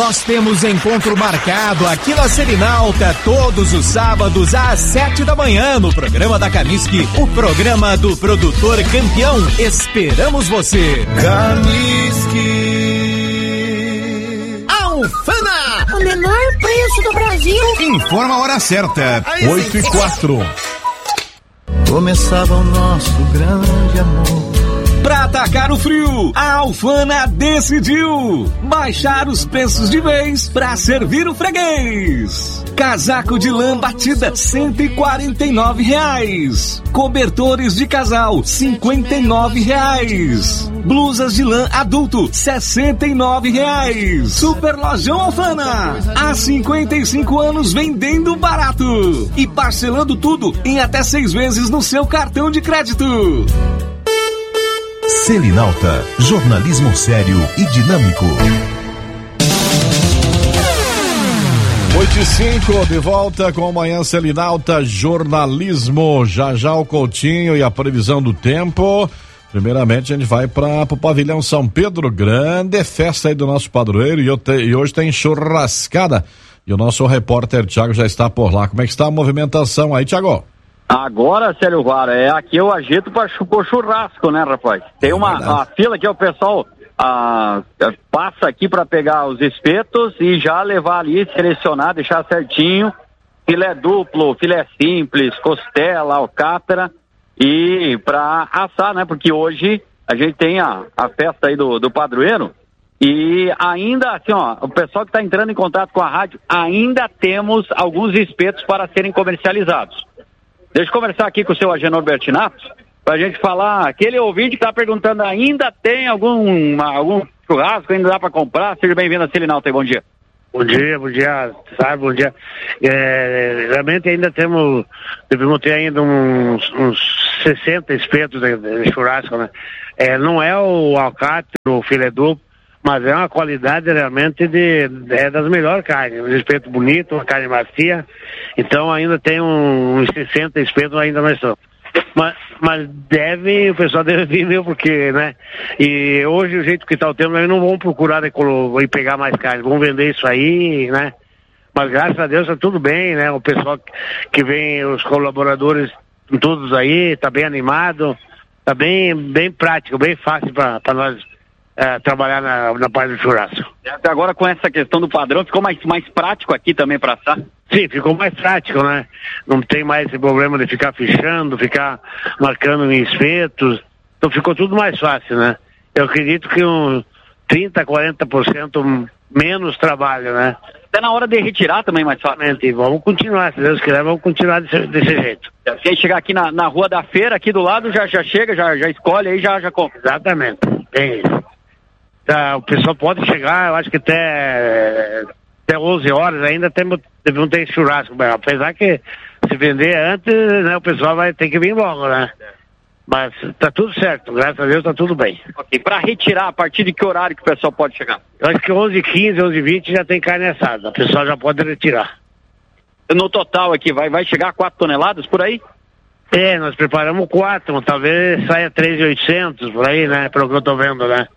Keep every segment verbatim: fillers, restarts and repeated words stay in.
Nós temos encontro marcado aqui na Selinalta todos os sábados às sete da manhã no programa da Caniski, o programa do produtor campeão. Esperamos você. Caniski. Alfama, o menor preço do Brasil. Informa a hora certa, oito e quatro. Começava o nosso grande amor. Pra atacar o frio, a Alfana decidiu baixar os preços de vez pra servir o freguês. Casaco de lã batida, cento e quarenta e nove reais. Cobertores de casal, cinquenta e nove reais. Blusas de lã adulto, sessenta e nove reais. Super Lojão Alfana, há cinquenta e cinco anos vendendo barato e parcelando tudo em até seis vezes no seu cartão de crédito. Selinalta, jornalismo sério e dinâmico. oito e cinco, de volta com amanhã Selinalta, jornalismo. Já já o Coutinho e a previsão do tempo. Primeiramente a gente vai para o pavilhão São Pedro, grande festa aí do nosso padroeiro, e, te, e hoje tem churrascada. E o nosso repórter Thiago já está por lá. Como é que está a movimentação aí, Thiago? Agora, Célio Vara, é aqui eu agito para o churrasco, né, rapaz? Tem uma, uma fila que o pessoal ah, passa aqui para pegar os espetos e já levar ali, selecionar, deixar certinho, filé duplo, filé simples, costela, alcatra, e para assar, né, porque hoje a gente tem a, a festa aí do, do padroeiro, e ainda, assim, ó, o pessoal que está entrando em contato com a rádio, ainda temos alguns espetos para serem comercializados. Deixa eu conversar aqui com o seu Agenor Bertinato, para a gente falar, aquele ouvinte que está perguntando, ainda tem algum, algum churrasco, ainda dá para comprar? Seja bem-vindo a Selinalta, bom dia. Bom dia, bom dia, sabe, bom dia. É, realmente ainda temos, devemos ter ainda uns, uns sessenta espetos de, de churrasco, né? É, não é o alcatra, o filé duplo, mas é uma qualidade realmente de, de, é das melhores carnes, um espeto bonito, uma carne macia, então ainda tem um, uns sessenta espetos ainda mais só. Mas, mas deve, o pessoal deve vir mesmo, porque, né, e hoje o jeito que está o tempo, nós não vamos procurar de colo, e pegar mais carne, vamos vender isso aí, né, mas graças a Deus está tudo bem, né, o pessoal que vem, os colaboradores todos aí, está bem animado, está bem, bem prático, bem fácil para nós É, trabalhar na, na parte do churrasco. Até agora, com essa questão do padrão, ficou mais, mais prático aqui também para assar? Sim, ficou mais prático, né? Não tem mais esse problema de ficar fechando, ficar marcando em espetos, então ficou tudo mais fácil, né? Eu acredito que uns trinta, quarenta por cento menos trabalho, né? Até na hora de retirar também mais fácil. E vamos continuar, se Deus quiser, vamos continuar desse, desse jeito. Quem chegar aqui na, na rua da feira, aqui do lado, já, já chega, já, já escolhe aí, já, já compra. Exatamente, bem isso. O pessoal pode chegar, eu acho que até, até onze horas ainda temos, devemos ter churrasco, apesar que se vender antes, né, o pessoal vai ter que vir logo, né? Mas tá tudo certo, graças a Deus tá tudo bem. Ok, para retirar, a partir de que horário que o pessoal pode chegar? Eu acho que onze e quinze, onze e vinte já tem carne assada, o pessoal já pode retirar. No total aqui, vai, vai chegar a quatro toneladas por aí? É, nós preparamos quatro, talvez saia três mil e oitocentos por aí, né, pelo que eu tô vendo, né?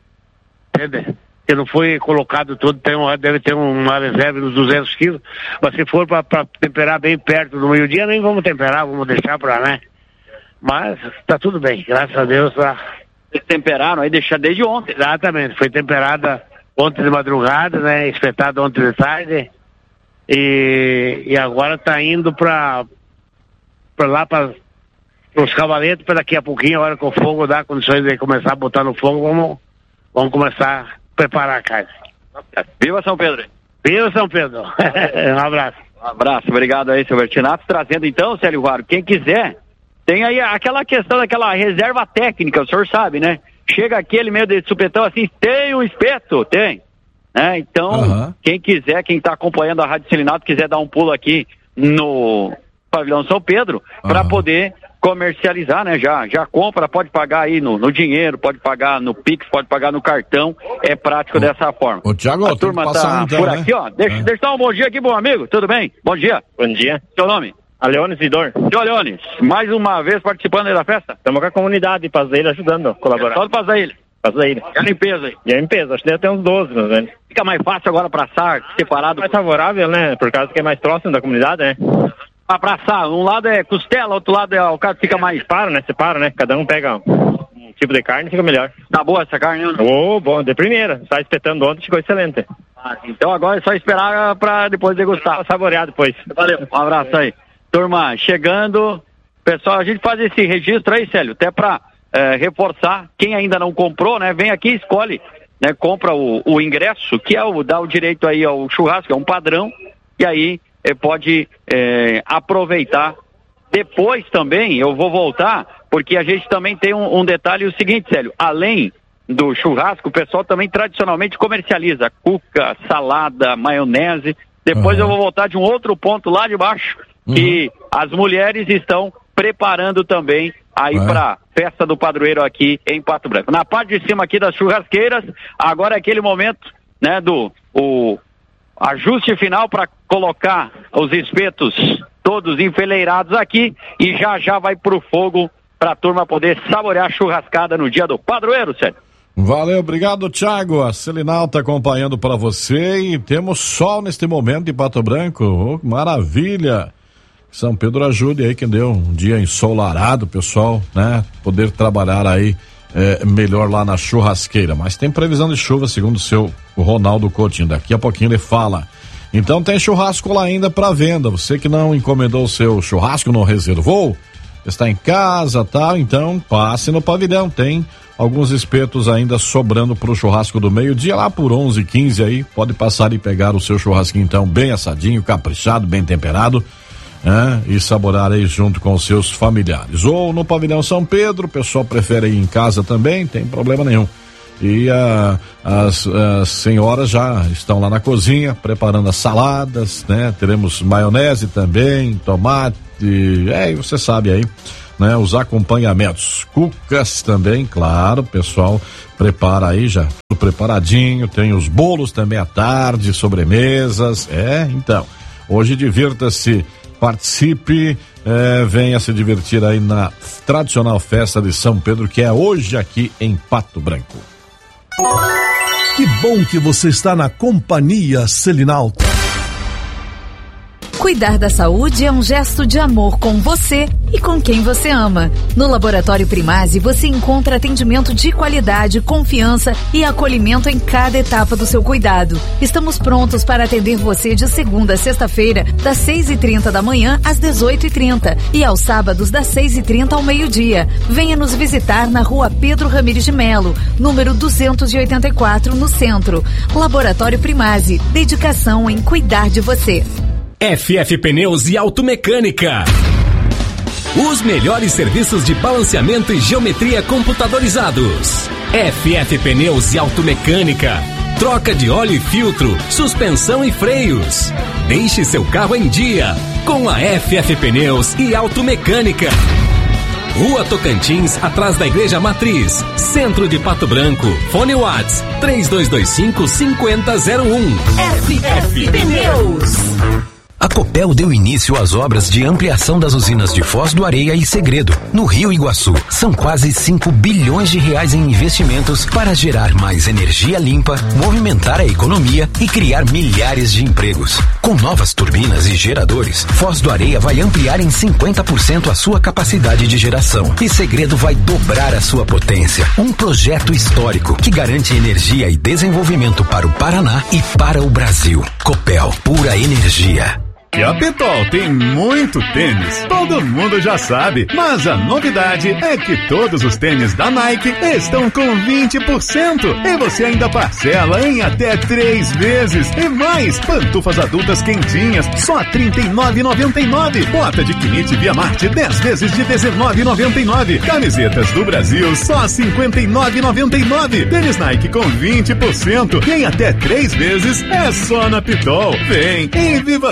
Que não foi colocado tudo, tem uma, deve ter uma reserva dos duzentos quilos, mas se for para temperar bem perto do meio-dia, nem vamos temperar, vamos deixar para, né? Mas tá tudo bem, graças a Deus. Tá... Vocês temperaram aí, deixar desde ontem? Exatamente, foi temperada ontem de madrugada, né? Espetada ontem de tarde, e, e agora tá indo para lá para os cavaletes, para daqui a pouquinho, a hora que o fogo dá condições de começar a botar no fogo, vamos. Vamos começar a preparar a carne. Viva São Pedro! Viva São Pedro! Um abraço. Um abraço, obrigado aí, seu Bertinato. Trazendo então, Célio Varo, quem quiser, tem aí aquela questão daquela reserva técnica, o senhor sabe, né? Chega aquele meio de supetão assim, tem um espeto? Tem. Né? Então, uhum. Quem quiser, quem está acompanhando a Rádio Selinalta, quiser dar um pulo aqui no pavilhão São Pedro, uhum. para poder comercializar, né? Já, já compra, pode pagar aí no, no dinheiro, pode pagar no Pix, pode pagar no cartão, é prático o, dessa forma. O Thiago, a turma tá então, por né? aqui, ó. Deixa, é. deixa eu dar um bom dia aqui, bom amigo, tudo bem? Bom dia. Bom dia. Seu nome? Aleones Vidor. Seu Leones, mais uma vez participando aí da festa? Estamos com a comunidade de Pazeilha ajudando, colaborando. Só do Pazeilha. Faz aí, né? E a limpeza aí? E a limpeza, acho que deve ter uns doze, mais ou menos. Fica mais fácil agora pra assar separado? Mais favorável, né? Por causa que é mais próximo da comunidade, né? Ah, pra assar, um lado é costela, outro lado é o cara fica mais... Separa, né? Separa, né? Cada um pega um tipo de carne e fica melhor. Tá boa essa carne, né? Ô, oh, bom, de primeira. Tá espetando ontem, ficou excelente. Ah, então agora é só esperar pra depois degustar. Saborear depois. Valeu, um abraço aí. Turma, chegando... Pessoal, a gente faz esse registro aí, Célio, até pra é, reforçar. Quem ainda não comprou, né? Vem aqui e escolhe, né? Compra o, o ingresso, que é o dá o direito aí ao churrasco, é um padrão. E aí é, pode é, aproveitar. Depois também, eu vou voltar, porque a gente também tem um, um detalhe, o seguinte, Célio, além do churrasco, o pessoal também tradicionalmente comercializa cuca, salada, maionese. Depois uhum. eu vou voltar de um outro ponto lá de baixo, uhum. que as mulheres estão preparando também aí uhum. para festa do padroeiro aqui em Pato Branco. Na parte de cima aqui das churrasqueiras, agora é aquele momento, né, do o ajuste final para colocar os espetos todos enfileirados aqui e já já vai pro fogo para a turma poder saborear a churrascada no dia do padroeiro, Sérgio. Valeu, obrigado, Thiago. A Selinal tá acompanhando para você e temos sol neste momento em Pato Branco. Oh, maravilha! São Pedro ajude aí, que deu um dia ensolarado, pessoal, né? Poder trabalhar aí é, melhor lá na churrasqueira. Mas tem previsão de chuva, segundo o seu Ronaldo Coutinho. Daqui a pouquinho ele fala. Então tem churrasco lá ainda para venda. Você que não encomendou o seu churrasco, não reservou, está em casa, tá? Então passe no pavilhão. Tem alguns espetos ainda sobrando pro churrasco do meio-dia, lá por onze, quinze aí. Pode passar e pegar o seu churrasquinho, então, bem assadinho, caprichado, bem temperado. É, e saborar aí junto com os seus familiares. Ou no pavilhão São Pedro, o pessoal prefere ir em casa também, tem problema nenhum. E a, as, as senhoras já estão lá na cozinha preparando as saladas, né? Teremos maionese também, tomate, é, você sabe aí, né? Os acompanhamentos, cucas também, claro, o pessoal prepara aí já, tudo preparadinho, tem os bolos também à tarde, sobremesas, é, então, hoje divirta-se. Participe, eh, venha se divertir aí na tradicional festa de São Pedro, que é hoje aqui em Pato Branco. Que bom que você está na companhia Selinal. Cuidar da saúde é um gesto de amor com você e com quem você ama. No Laboratório Primazzi você encontra atendimento de qualidade, confiança e acolhimento em cada etapa do seu cuidado. Estamos prontos para atender você de segunda a sexta-feira, das seis e trinta da manhã às dezoito e trinta e aos sábados das seis e trinta ao meio-dia. Venha nos visitar na rua Pedro Ramires de Melo, número duzentos e oitenta e quatro, no centro. Laboratório Primazzi, dedicação em cuidar de você. F F Pneus e Automecânica. Os melhores serviços de balanceamento e geometria computadorizados. F F Pneus e Automecânica. Troca de óleo e filtro, suspensão e freios. Deixe seu carro em dia com a F F Pneus e Automecânica. Rua Tocantins, atrás da Igreja Matriz, centro de Pato Branco. Fone Whats três dois dois cinco, cinco zero zero um. F F Pneus. A Copel deu início às obras de ampliação das usinas de Foz do Areia e Segredo, no Rio Iguaçu. São quase cinco bilhões de reais em investimentos para gerar mais energia limpa, movimentar a economia e criar milhares de empregos. Com novas turbinas e geradores, Foz do Areia vai ampliar em cinquenta por cento a sua capacidade de geração e Segredo vai dobrar a sua potência. Um projeto histórico que garante energia e desenvolvimento para o Paraná e para o Brasil. Copel, pura energia. E a Pitol tem muito tênis, todo mundo já sabe, mas a novidade é que todos os tênis da Nike estão com vinte por cento e você ainda parcela em até três vezes e mais. Pantufas adultas quentinhas só trinta e nove reais e noventa e nove centavos. Bota de Knit Via Marte dez vezes de dezenove reais e noventa e nove centavos. Camisetas do Brasil só cinquenta e nove reais e noventa e nove centavos. Tênis Nike com vinte por cento em até três vezes é só na Pitol. Vem e viva bem.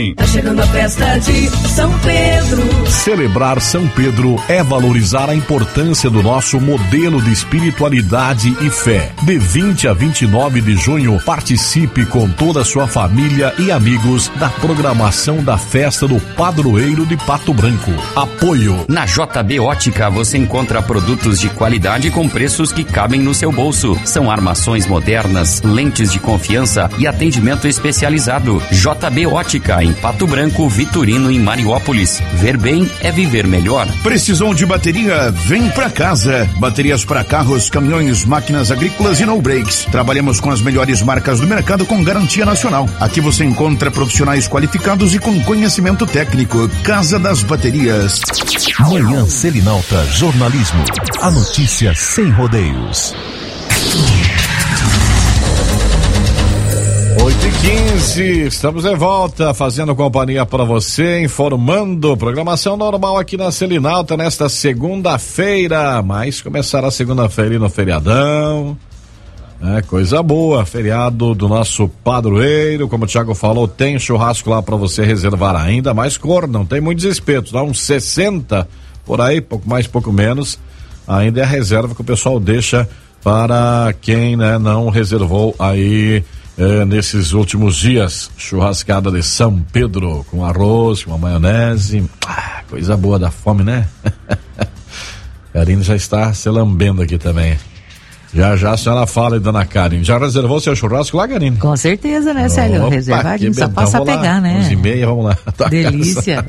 também. Tá chegando a festa de São Pedro. Celebrar São Pedro é valorizar a importância do nosso modelo de espiritualidade e fé. De vinte a vinte e nove de junho, participe com toda a sua família e amigos da programação da festa do Padroeiro de Pato Branco. Apoio. Na J B Ótica você encontra produtos de qualidade com preços que cabem no seu bolso. São armações modernas, lentes de confiança e atendimento especializado. J B Ótica em Pato Branco, Vitorino e Mariópolis. Ver bem é viver melhor. Precisou de bateria? Vem pra casa. Baterias para carros, caminhões, máquinas agrícolas e no brakes. Trabalhamos com as melhores marcas do mercado com garantia nacional. Aqui você encontra profissionais qualificados e com conhecimento técnico. Casa das Baterias. Manhã Selinalta Jornalismo. A notícia sem rodeios. oito e quinze, estamos de volta, fazendo companhia para você, informando, programação normal aqui na Selinalta nesta segunda-feira, mas começará a segunda-feira e no feriadão, é coisa boa, feriado do nosso padroeiro, como o Thiago falou, tem churrasco lá para você reservar ainda, mais cor, não tem muitos espetos, dá uns sessenta, por aí, pouco mais, pouco menos, ainda é a reserva que o pessoal deixa para quem, né, não reservou aí É, nesses últimos dias, churrascada de São Pedro, com arroz, com a maionese, ah, coisa boa da fome, né? Karine já está se lambendo aqui também. Já já a senhora fala aí, dona Karine. Já reservou seu churrasco lá, Karine? Com certeza, né, Célio? Opa, reservadinho, só passa a pegar, lá, né? onze e meia, vamos lá. Delícia.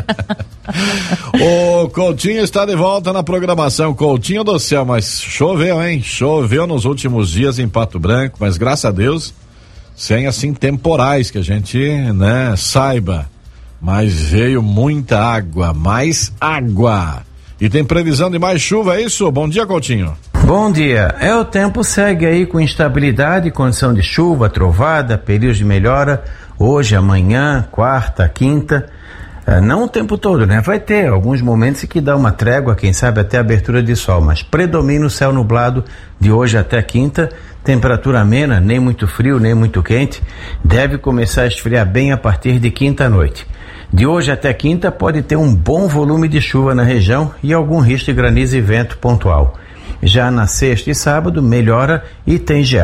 O Coutinho está de volta na programação. Coutinho do céu, mas choveu, hein? Choveu nos últimos dias em Pato Branco, mas graças a Deus, sem assim temporais que a gente, né, saiba, mas veio muita água, mais água, e tem previsão de mais chuva, é isso? Bom dia, Coutinho. Bom dia, é o tempo segue aí com instabilidade, condição de chuva, trovada, períodos de melhora, hoje, amanhã, quarta, quinta, é, não o tempo todo, né? Vai ter alguns momentos em que dá uma trégua, quem sabe até abertura de sol, mas predomina o céu nublado de hoje até quinta, temperatura amena, nem muito frio, nem muito quente, deve começar a esfriar bem a partir de quinta noite. De hoje até quinta pode ter um bom volume de chuva na região e algum risco de granizo e vento pontual. Já na sexta e sábado melhora e tem geada.